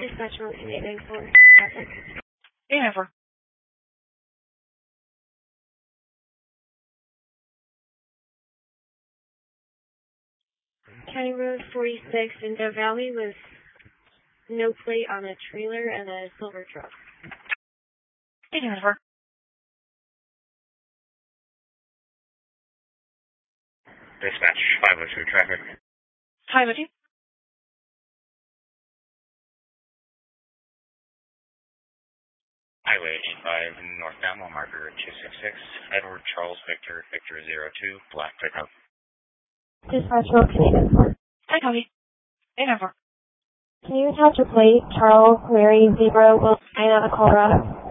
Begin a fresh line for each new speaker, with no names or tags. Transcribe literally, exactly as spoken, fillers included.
Dispatch one two eight nine four. Traffic.
eight nine four.
County Road forty-six in Dove Valley with no plate on a trailer and a silver truck.
eight nine four.
Dispatch five oh two traffic.
five oh two.
Highway eighty-five northbound, mile marker two six six, Edward Charles Victor, Victor zero two, black pickup.
Dispatch one two eight nine four.
I copy. eight nine four.
Can you attach a plate? Charles Mary Zebra Will China Colorado.